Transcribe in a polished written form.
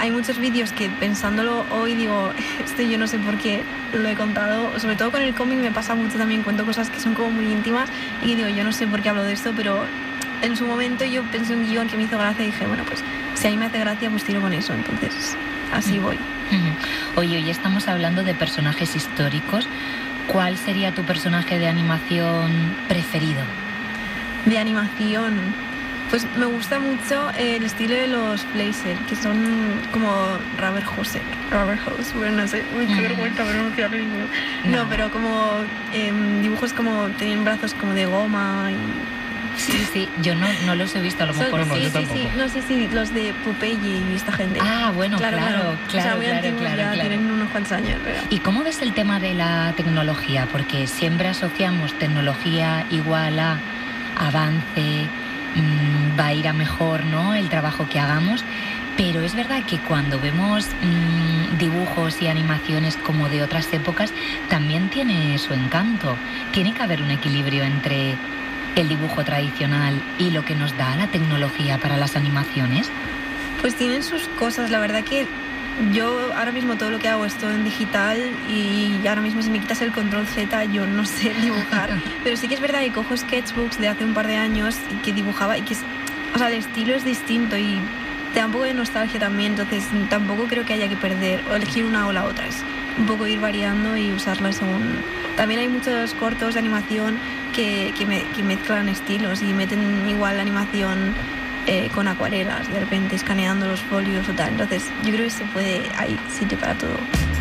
hay muchos vídeos que pensándolo hoy digo, esto yo no sé por qué lo he contado, sobre todo con el cómic me pasa mucho también, cuento cosas que son como muy íntimas y digo, yo no sé por qué hablo de esto, pero en su momento yo pensé un guión que me hizo gracia y dije, bueno, pues si a mí me hace gracia, pues tiro con eso, entonces así voy. Oye, hoy estamos hablando de personajes históricos. ¿Cuál sería tu personaje de animación preferido? De animación, pues me gusta mucho el estilo de los Blazer, que son como Rubber Hose, bueno, no sé, qué vergüenza pronunciarlo en inglés. No, pero como dibujos como, tienen brazos como de goma y... Sí, yo no los he visto, a lo mejor no, yo tampoco. No sé si los de Popeye y esta gente. Ah, bueno, claro. O sea, muy antiguos, ya tienen unos cuantos años. Pero... ¿Y cómo ves el tema de la tecnología? Porque siempre asociamos tecnología igual a avance, va a ir a mejor, ¿no?, el trabajo que hagamos. Pero es verdad que cuando vemos dibujos y animaciones como de otras épocas, también tiene su encanto. Tiene que haber un equilibrio entre el dibujo tradicional y lo que nos da la tecnología para las animaciones. Pues tienen sus cosas, la verdad que yo ahora mismo todo lo que hago es todo en digital y ahora mismo si me quitas el control Z yo no sé dibujar, pero sí que es verdad que cojo sketchbooks de hace un par de años y que dibujaba y que o sea, el estilo es distinto y te da un poco de nostalgia también, entonces tampoco creo que haya que perder o elegir una o la otra, es un poco ir variando y usarla según... También hay muchos cortos de animación que mezclan estilos y meten igual la animación con acuarelas, de repente escaneando los folios o tal. Entonces yo creo que hay sitio para todo.